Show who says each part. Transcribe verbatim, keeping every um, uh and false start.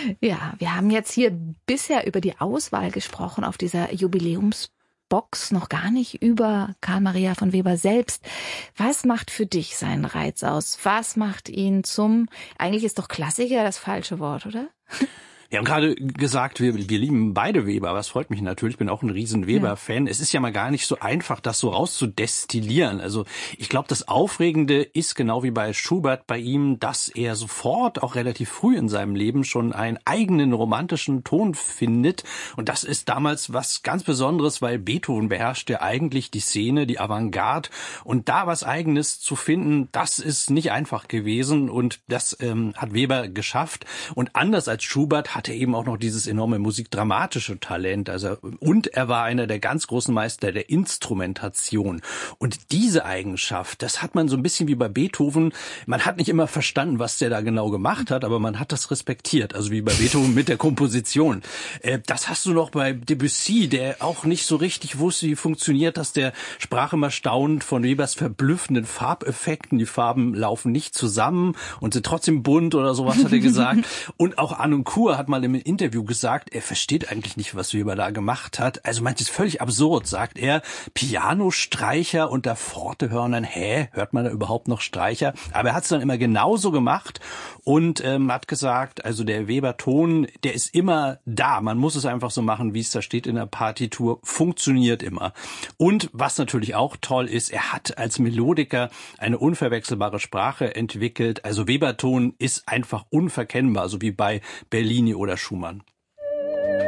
Speaker 1: Ja, wir haben jetzt hier bisher über die Auswahl gesprochen auf dieser Jubiläumsbox, noch gar nicht über Carl Maria von Weber selbst. Was macht für dich seinen Reiz aus? Was macht ihn zum, eigentlich ist doch Klassiker das falsche Wort, oder?
Speaker 2: Wir haben gerade gesagt, wir, wir lieben beide Weber, aber es freut mich natürlich, ich bin auch ein riesen Weber-Fan. Ja. Es ist ja mal gar nicht so einfach, das so rauszudestillieren. Also ich glaube, das Aufregende ist genau wie bei Schubert bei ihm, dass er sofort, auch relativ früh in seinem Leben, schon einen eigenen romantischen Ton findet. Und das ist damals was ganz Besonderes, weil Beethoven beherrscht ja eigentlich die Szene, die Avantgarde. Und da was Eigenes zu finden, das ist nicht einfach gewesen. Und das ähm, hat Weber geschafft. Und anders als Schubert hat er eben auch noch dieses enorme musikdramatische Talent. Also, und er war einer der ganz großen Meister der Instrumentation. Und diese Eigenschaft, das hat man so ein bisschen wie bei Beethoven. Man hat nicht immer verstanden, was der da genau gemacht hat, aber man hat das respektiert. Also wie bei Beethoven mit der Komposition. Äh, das hast du noch bei Debussy, der auch nicht so richtig wusste, wie funktioniert das. Der sprach immer staunend von Webers verblüffenden Farbeffekten. Die Farben laufen nicht zusammen und sind trotzdem bunt oder sowas, hat er gesagt. Und auch Anoncourt hat mal im Interview gesagt, er versteht eigentlich nicht, was Weber da gemacht hat. Also manches völlig absurd, sagt er. Pianostreicher unter Fortehörnern, hä, hört man da überhaupt noch Streicher? Aber er hat es dann immer genauso gemacht und ähm, hat gesagt, also der Weber-Ton, der ist immer da. Man muss es einfach so machen, wie es da steht in der Partitur, funktioniert immer. Und was natürlich auch toll ist, er hat als Melodiker eine unverwechselbare Sprache entwickelt. Also Weber-Ton ist einfach unverkennbar, so wie bei Bellini oder Schumann.